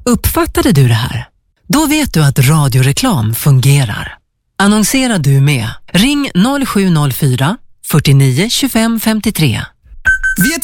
Uppfattade du det här? Då vet du att radioreklam fungerar. Annonsera du med. Ring 0704 49 25 53.